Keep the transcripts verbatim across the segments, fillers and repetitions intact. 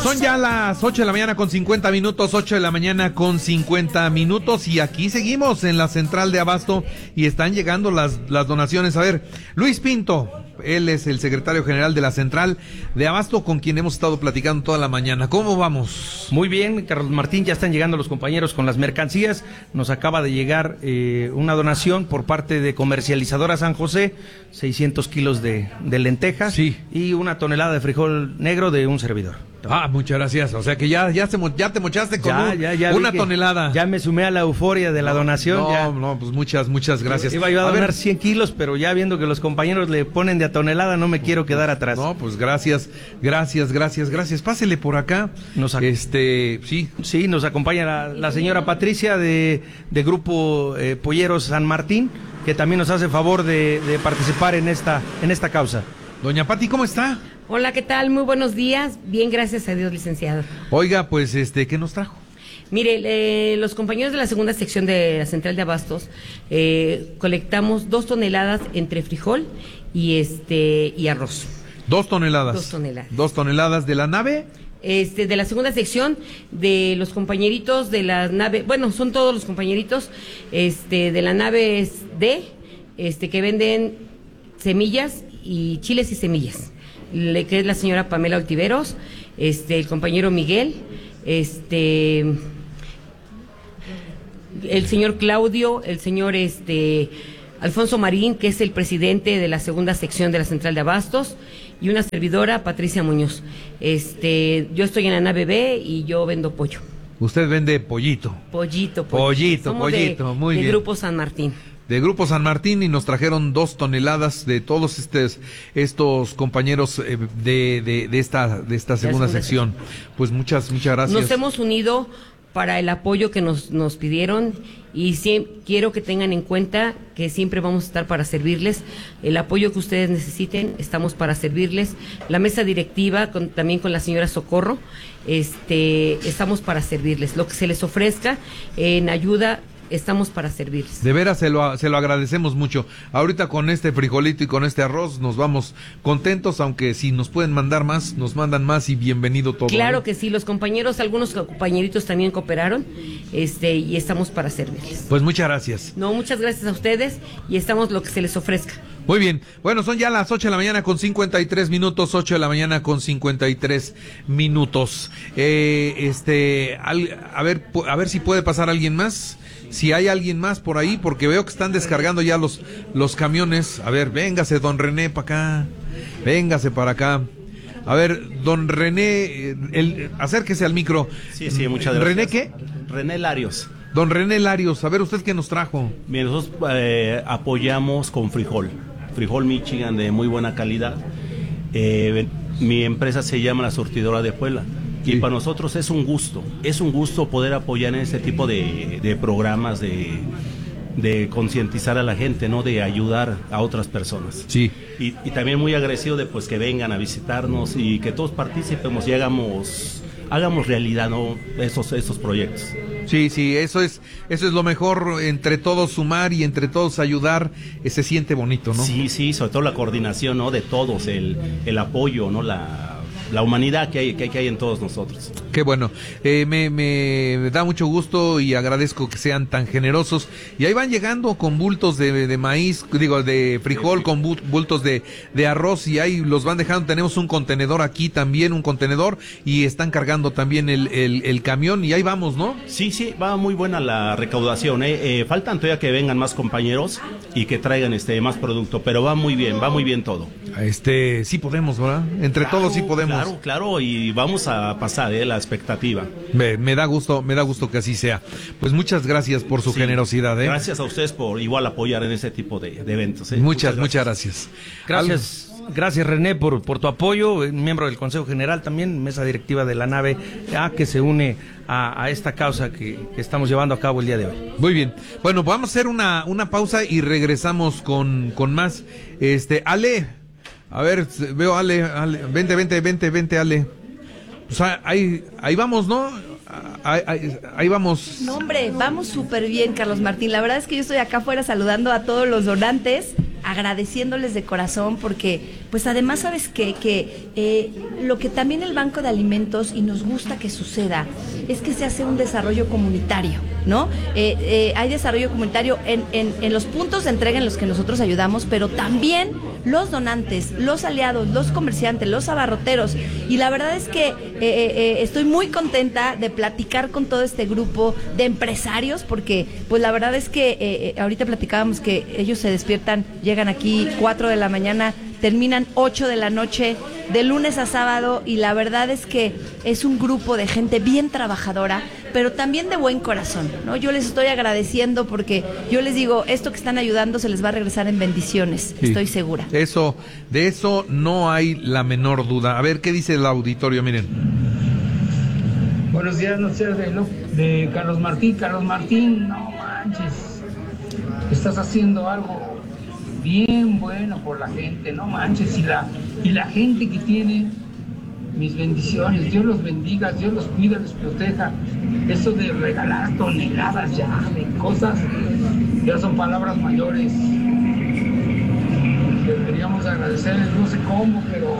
Son ya las ocho de la mañana con cincuenta minutos, ocho de la mañana con cincuenta minutos, y aquí seguimos en la central de Abasto y están llegando las, las donaciones. A ver, Luis Pinto, él es el secretario general de la central de Abasto, con quien hemos estado platicando toda la mañana. ¿Cómo vamos? Muy bien, Carlos Martín, ya están llegando los compañeros con las mercancías. Nos acaba de llegar eh, una donación por parte de Comercializadora San José, seiscientos kilos de, de lentejas, sí, y una tonelada de frijol negro de un servidor. Ah, muchas gracias. O sea que ya ya, se, ya te mochaste con ya, un, ya, ya una tonelada. Ya me sumé a la euforia de la no, donación. No, ya. no, pues muchas, muchas gracias. Iba yo a, a donar ver, cien kilos, pero ya viendo que los compañeros le ponen de a tonelada, no me quiero quedar atrás. No, pues gracias, gracias, gracias, gracias. Pásele por acá. Nos ac- este, sí. Sí, nos acompaña la, la señora Patricia de, de Grupo eh, Polleros San Martín, que también nos hace favor de, de participar en esta, en esta causa. Doña Pati, ¿cómo está? Hola, ¿qué tal? Muy buenos días. Bien, gracias a Dios, licenciado. Oiga, pues, este, ¿qué nos trajo? Mire, eh, los compañeros de la segunda sección de la Central de Abastos eh, colectamos dos toneladas entre frijol y este y arroz. Dos toneladas. Dos toneladas. Dos toneladas de la nave. Este, de la segunda sección de los compañeritos de la nave, bueno, son todos los compañeritos, este, de la nave D, este, que venden semillas y chiles y semillas. Le, que es la señora Pamela Oltiveros, este, el compañero Miguel, este, el señor Claudio, el señor este Alfonso Marín, que es el presidente de la segunda sección de la Central de Abastos, y una servidora, Patricia Muñoz. Este, yo estoy en la nave B y yo vendo pollo. Usted vende pollito. Pollito, pollito. Pollito, Somos pollito, de, muy de bien. Grupo San Martín. De Grupo San Martín, y nos trajeron dos toneladas de todos estos estos compañeros eh, de, de, de esta de esta segunda, segunda sección. sección. Pues muchas muchas gracias. Nos hemos unido para el apoyo que nos nos pidieron, y sí, quiero que tengan en cuenta que siempre vamos a estar para servirles. El apoyo que ustedes necesiten, estamos para servirles. La mesa directiva, con, también con la señora Socorro, este, estamos para servirles. Lo que se les ofrezca en ayuda, estamos para servirles. De veras se lo, se lo agradecemos mucho. Ahorita con este frijolito y con este arroz nos vamos contentos, aunque si nos pueden mandar más, nos mandan más, y bienvenido todo. Claro, ¿eh? que sí, los compañeros, algunos compañeritos también cooperaron, este, y estamos para servirles. Pues muchas gracias. No, muchas gracias a ustedes, y estamos lo que se les ofrezca. Muy bien, bueno, son ya las ocho de la mañana con cincuenta y tres minutos, ocho de la mañana con cincuenta y tres minutos. Eh, este, al, a ver, a ver si puede pasar alguien más. Si hay alguien más por ahí, porque veo que están descargando ya los, los camiones. A ver, véngase, don René, para acá. Véngase para acá. A ver, don René, el, acérquese al micro. Sí, sí, muchas gracias. ¿René qué? René Larios. Don René Larios, a ver, ¿usted qué nos trajo? Bien, nosotros eh, apoyamos con frijol. Frijol Michigan de muy buena calidad. Eh, mi empresa se llama La Surtidora de Puebla. Y sí, para nosotros es un gusto, es un gusto poder apoyar en este tipo de, de programas, de, de concientizar a la gente, ¿no? De ayudar a otras personas. Sí. Y, y también muy agradecido de pues que vengan a visitarnos y que todos participemos y hagamos, hagamos realidad, ¿no? Esos, esos proyectos. Sí, sí, eso es, eso es lo mejor, entre todos sumar y entre todos ayudar, eh, se siente bonito, ¿no? Sí, sí, sobre todo la coordinación, ¿no? De todos, el, el apoyo, ¿no? La la humanidad que hay, que, que hay en todos nosotros. Qué bueno, eh, me, me da mucho gusto y agradezco que sean tan generosos, y ahí van llegando con bultos de, de maíz, digo, de frijol, con bultos de, de arroz, y ahí los van dejando. Tenemos un contenedor aquí también, un contenedor, y están cargando también el, el, el camión, y ahí vamos, ¿no? Sí, sí, va muy buena la recaudación, ¿eh? Eh, faltan todavía que vengan más compañeros y que traigan este más producto, pero va muy bien, va muy bien todo. Este, sí podemos, ¿verdad? Entre claro, todos sí podemos. Claro, claro, y vamos a pasar, ¿eh? La expectativa. Me, me da gusto, me da gusto que así sea. Pues muchas gracias por su sí, generosidad, ¿eh? Gracias a ustedes por igual apoyar en ese tipo de, de eventos, ¿eh? Muchas, muchas gracias. Muchas gracias. Gracias, gracias René por, por tu apoyo, miembro del Consejo General también, mesa directiva de la nave A, que se une a, a esta causa que, que estamos llevando a cabo el día de hoy. Muy bien, bueno, vamos a hacer una, una pausa y regresamos con, con más. Este, Ale, a ver, veo Ale, Ale, vente, vente, vente, vente, Ale. Pues ahí, ahí vamos, ¿no? Ahí, ahí, ahí vamos. No, hombre, vamos súper bien, Carlos Martín. La verdad es que yo estoy acá afuera saludando a todos los donantes agradeciéndoles de corazón porque, pues además sabes que, que eh, lo que también el Banco de Alimentos, y nos gusta que suceda, es que se hace un desarrollo comunitario, ¿no? Eh, eh, hay desarrollo comunitario en, en, en los puntos de entrega en los que nosotros ayudamos, pero también los donantes, los aliados, los comerciantes, los abarroteros, y la verdad es que eh, eh, estoy muy contenta de platicar con todo este grupo de empresarios, porque pues la verdad es que eh, ahorita platicábamos que ellos se despiertan, llegan aquí cuatro de la mañana, terminan ocho de la noche, de lunes a sábado, y la verdad es que es un grupo de gente bien trabajadora, pero también de buen corazón, ¿no? Yo les estoy agradeciendo porque yo les digo, esto que están ayudando se les va a regresar en bendiciones, sí, estoy segura. Eso, de eso no hay la menor duda. A ver, ¿qué dice el auditorio? Miren. Buenos días, noticias de, de Carlos Martín. Carlos Martín, no manches, estás haciendo algo bien bueno por la gente, no manches, y la, y la gente que tiene, mis bendiciones, Dios los bendiga, Dios los cuida, los proteja. Eso de regalar toneladas ya de cosas, ya son palabras mayores. Deberíamos agradecerles, no sé cómo, pero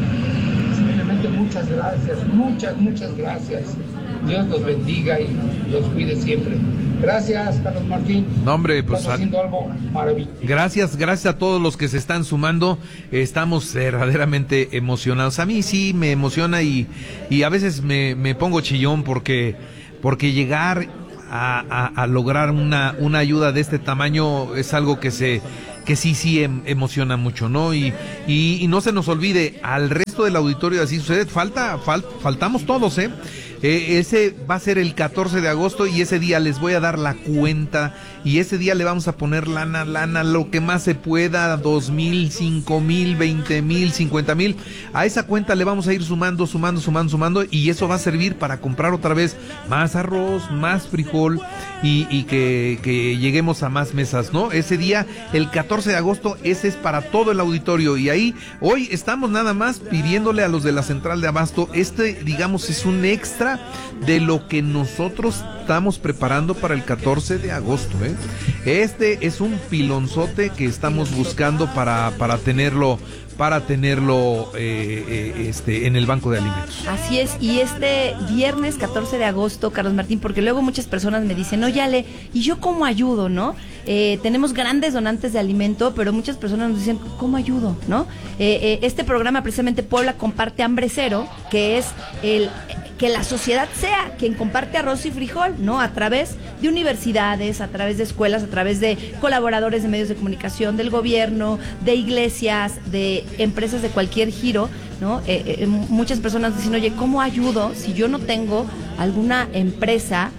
simplemente muchas gracias, muchas, muchas gracias. Dios los bendiga y los cuide siempre. Gracias, Carlos Martín. No, hombre, pues estás haciendo algo maravilloso. Gracias, gracias a todos los que se están sumando. Estamos verdaderamente emocionados. A mí sí me emociona y, y a veces me, me pongo chillón porque, porque llegar a, a, a lograr una, una ayuda de este tamaño es algo que se, que sí, sí em, emociona mucho, ¿no? Y, y, y no se nos olvide, al resto del auditorio así sucede, falta, fal, faltamos todos, ¿eh? Eh, ese va a ser el catorce de agosto y ese día les voy a dar la cuenta y ese día le vamos a poner lana, lana, lo que más se pueda, dos mil, cinco mil, veinte mil, cincuenta mil. A esa cuenta le vamos a ir sumando, sumando, sumando, sumando y eso va a servir para comprar otra vez más arroz, más frijol y, y que, que lleguemos a más mesas, ¿no? Ese día, el catorce de agosto, ese es para todo el auditorio y ahí, hoy estamos nada más pidiéndole a los de la central de abasto, este, digamos, es un extra de lo que nosotros estamos preparando para el catorce de agosto, ¿eh? Este es un pilonzote que estamos buscando para, para tenerlo para tenerlo eh, eh, este en el Banco de Alimentos. Así es, y este viernes catorce de agosto, Carlos Martín, porque luego muchas personas me dicen, no, Yale, ¿y yo cómo ayudo, no? Eh, tenemos grandes donantes de alimento, pero muchas personas nos dicen, ¿cómo ayudo, no? Eh, eh, este programa, precisamente, Puebla Comparte Hambre Cero, que es el que la sociedad sea quien comparte arroz y frijol, ¿no? A través de universidades, a través de escuelas, a través de colaboradores de medios de comunicación, del gobierno, de iglesias, de empresas de cualquier giro, ¿no? Eh, eh, muchas personas dicen, oye, ¿cómo ayudo si yo no tengo alguna empresa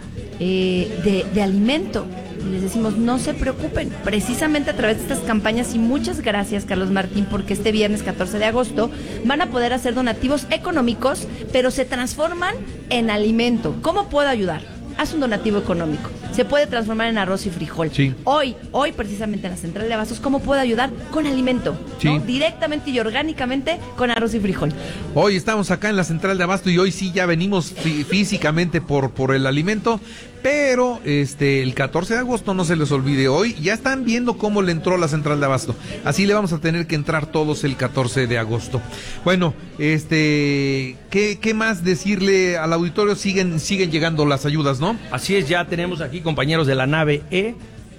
eh, de, de alimento? Y les decimos, no se preocupen, precisamente a través de estas campañas, y muchas gracias, Carlos Martín, porque este viernes catorce de agosto van a poder hacer donativos económicos, pero se transforman en alimento. ¿Cómo puedo ayudar? Haz un donativo económico. Se puede transformar en arroz y frijol. Sí. Hoy, hoy precisamente en la central de abastos, ¿cómo puedo ayudar? Con alimento, sí, ¿no? Directamente y orgánicamente con arroz y frijol. Hoy estamos acá en la central de abasto y hoy sí ya venimos fí- físicamente por, por el alimento, pero este el catorce de agosto no se les olvide, hoy ya están viendo cómo le entró la central de abasto. Así le vamos a tener que entrar todos el catorce de agosto. Bueno, este ¿qué, qué más decirle al auditorio? Siguen, siguen llegando las ayudas, ¿no? Así es, ya tenemos aquí compañeros de la nave E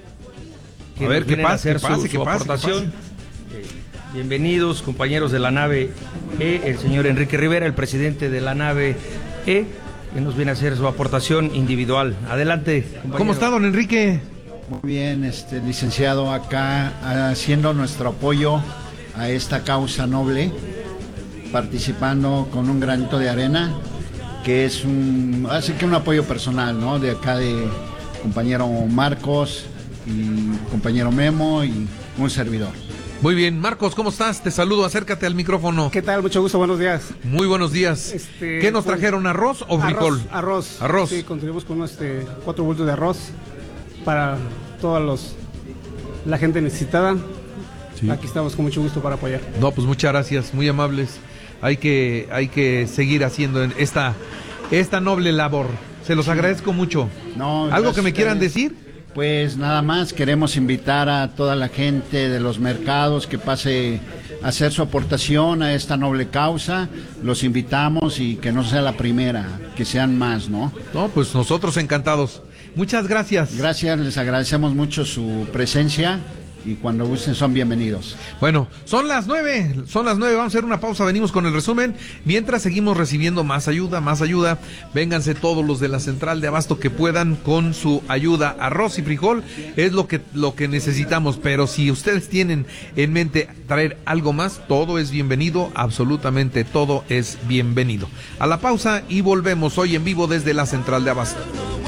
que a ver, ¿qué pasa? hacer ¿Qué pasa? su, ¿Qué su pasa? aportación. Eh, bienvenidos, compañeros de la nave E, el señor Enrique Rivera, el presidente de la nave E, que nos viene a hacer su aportación individual. Adelante, compañero. ¿Cómo está, don Enrique? Muy bien, este licenciado, acá haciendo nuestro apoyo a esta causa noble, participando con un granito de arena, que es un, así que un apoyo personal, ¿no? De acá de compañero Marcos y compañero Memo y un servidor. Muy bien, Marcos, ¿cómo estás? Te saludo, acércate al micrófono. ¿Qué tal? Mucho gusto, buenos días. Muy buenos días. Este, ¿Qué nos pues, trajeron, arroz o frijol? Arroz, arroz. Arroz. Sí, contribuimos con este, cuatro bultos de arroz para toda los la gente necesitada. Sí. Aquí estamos con mucho gusto para apoyar. No, pues muchas gracias, muy amables. Hay que, hay que seguir haciendo esta, esta noble labor. Se los agradezco mucho. No, ¿Algo que me quieran decir? Pues nada más, queremos invitar a toda la gente de los mercados que pase a hacer su aportación a esta noble causa. Los invitamos y que no sea la primera, que sean más, ¿no? No, pues nosotros encantados. Muchas gracias. Gracias, les agradecemos mucho su presencia y cuando gusten son bienvenidos. Bueno, son las nueve, son las nueve, vamos a hacer una pausa, venimos con el resumen, mientras seguimos recibiendo más ayuda, más ayuda, vénganse todos los de la central de abasto que puedan con su ayuda, arroz y frijol es lo que, lo que necesitamos, pero si ustedes tienen en mente traer algo más, todo es bienvenido, absolutamente todo es bienvenido. A la pausa y volvemos hoy en vivo desde la central de abasto.